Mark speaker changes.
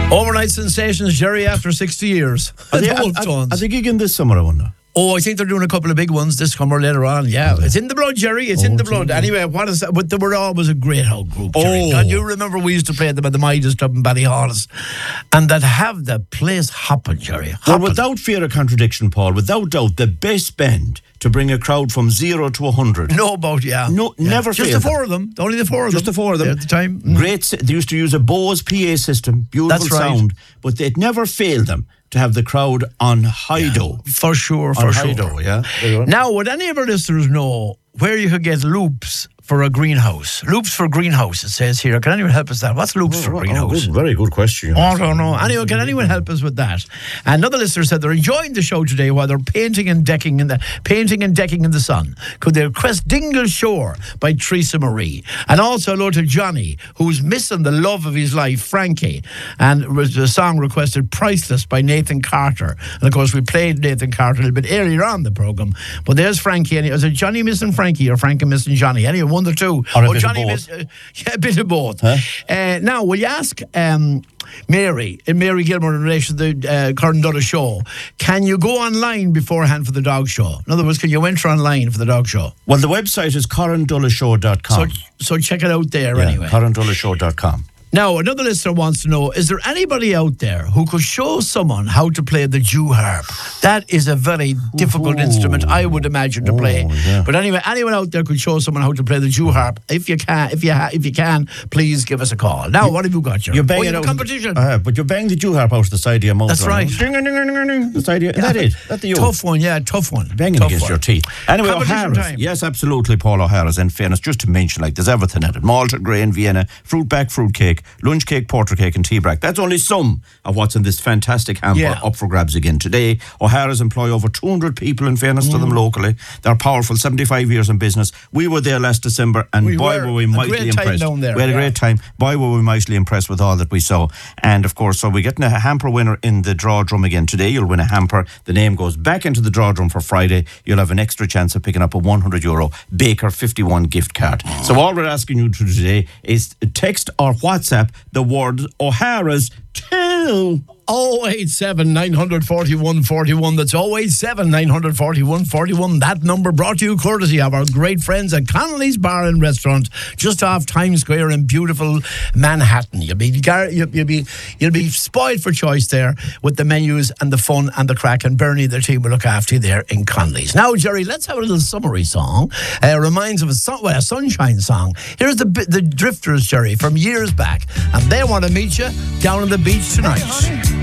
Speaker 1: Overnight sensations, Jerry, after 60 years.
Speaker 2: Are they gigging this summer, I wonder?
Speaker 1: Oh, I think they're doing a couple of big ones this summer later on. Yeah, it's in the blood, Jerry. It's in the blood. Anyway, what is that? But they were always a great old group, Jerry. And you remember we used to play them at the Midas Club in Ballyhollis, and that have the place hopping, Jerry. Hopping.
Speaker 2: Well, without fear of contradiction, Paul, without doubt, the best band to bring a crowd from 0 to 100.
Speaker 1: No about, yeah.
Speaker 2: No, yeah. Never
Speaker 1: just
Speaker 2: failed.
Speaker 1: The four of them. Only the four of them.
Speaker 2: Just the four of them.
Speaker 1: At the time.
Speaker 2: Great. They used to use a Bose PA system. Beautiful sound. But it never failed them to have the crowd on high-do.
Speaker 1: For sure, for sure.
Speaker 2: High-do, yeah.
Speaker 1: Now, would any of our listeners know where you could get loops for a greenhouse? Loops for greenhouse, it says here. Can anyone help us with that? What's loops for greenhouse?
Speaker 2: Very good question.
Speaker 1: I don't know. Anyway, can anyone help us with that? Another listener said they're enjoying the show today while they're painting and decking in the sun. Could they request Dingle Shore by Teresa Marie? And also hello to Johnny, who's missing the love of his life, Frankie. And was the song requested Priceless by Nathan Carter. And of course, we played Nathan Carter a little bit earlier on the programme. But there's Frankie. And was it Johnny missing Frankie or Frankie missing Johnny? Anyway, one of the two.
Speaker 2: Or a bit Johnny of both.
Speaker 1: A bit of both.
Speaker 2: Huh?
Speaker 1: Now, will you ask Mary Gilmore in relation to the Curran Dulles show, can you go online beforehand for the dog show? In other words, can you enter online for the dog show?
Speaker 2: Well, the website is CurranDullesShow.com.
Speaker 1: So check it out there anyway.
Speaker 2: CurranDullesShow.com.
Speaker 1: Now, another listener wants to know, is there anybody out there who could show someone how to play the Jew harp? That is a very difficult instrument, I would imagine, to play.
Speaker 2: Yeah.
Speaker 1: But anyway, anyone out there could show someone how to play the Jew harp. If you can, please give us a call. Now, what have you got, Jerry?
Speaker 2: You're banging
Speaker 1: you have a competition.
Speaker 2: But you're banging the Jew harp out of the side of your mouth.
Speaker 1: That's right.
Speaker 2: Ding, ding, ding, ding, ding. The side of your, that is. That's the you.
Speaker 1: Tough one, yeah, tough one.
Speaker 2: Banging
Speaker 1: tough
Speaker 2: against
Speaker 1: one.
Speaker 2: your teeth. Anyway, O'Hara's.
Speaker 1: Time.
Speaker 2: Yes, absolutely, Paul O'Hara's. In fairness, just to mention, like, there's everything at it. Malted grain, Vienna, fruit back, fruit cake, lunch cake, porter cake and tea brack. That's only some of what's in this fantastic hamper up for grabs again today. O'Hara's employ over 200 people, in fairness to them locally. They're powerful, 75 years in business. We were there last December and boy were we mightily impressed.
Speaker 1: Down there,
Speaker 2: we had a great time. Boy were we mightily impressed with all that we saw. And of course, so we're getting a hamper winner in the draw drum again today. You'll win a hamper. The name goes back into the draw drum for Friday. You'll have an extra chance of picking up a €100 Baker 51 gift card. So all we're asking you to do today is text or WhatsApp the word O'Hara's to
Speaker 1: 087 941 41. That's 087 941 41. That number brought to you courtesy of our great friends at Connolly's Bar and Restaurant, just off Times Square in beautiful Manhattan. You'll be spoiled for choice there with the menus and the fun and the crack. And Bernie, their team will look after you there in Connolly's. Now, Jerry, let's have a little summary song. Reminds of a sunshine song. Here's the Drifters, Jerry, from years back, and they want to meet you down on the beach tonight.